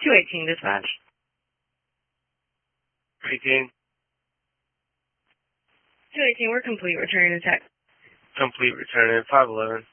218 dispatch. 18. 218, we're complete. Returning the text. Complete returning 511.